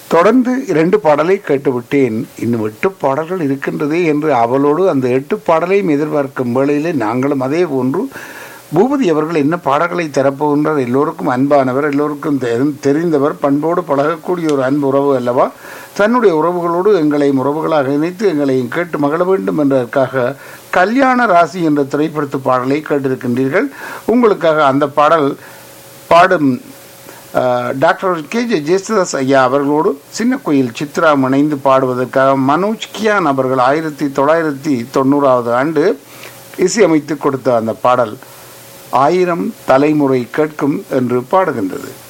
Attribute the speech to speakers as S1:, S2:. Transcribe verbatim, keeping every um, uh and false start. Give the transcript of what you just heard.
S1: தொடர்ந்து இரண்டு பாடலை கேட்டுவிட்டேன். இன்னும் எட்டு பாடல்கள் இருக்கின்றதே என்று அவளோடு அந்த எட்டு பாடலையும் எதிர்பார்க்கும் வேளையிலே நாங்களும் அதே போன்று பூபதி அவர்கள் என்ன பாடல்களை தரப்போகின்றார். எல்லோருக்கும் அன்பானவர், எல்லோருக்கும் தெரிந்தவர், பண்போடு பழகக்கூடிய ஒரு அன்பு உறவு அல்லவா. தன்னுடைய உறவுகளோடு எங்களை உறவுகளாக இணைத்து எங்களையும் கேட்டு மகிழ வேண்டும் என்பதற்காக கல்யாண ராசி என்ற திரைப்படத்து பாடலை கேட்டிருக்கின்றீர்கள். உங்களுக்காக அந்த பாடல் பாடும் டாக்டர் கே ஜே ஜேசுதாஸ் ஐயா அவர்களோடு சின்ன கோயில் சித்ரா இணைந்து பாடுவதற்காக மனோஜ் கியான் அவர்கள் ஆயிரத்தி தொள்ளாயிரத்தி தொண்ணூறாவது ஆண்டு இசையமைத்து கொடுத்த அந்த பாடல் ஆயிரம் தலைமுறை கேட்கும் என்று பாடுகின்றது.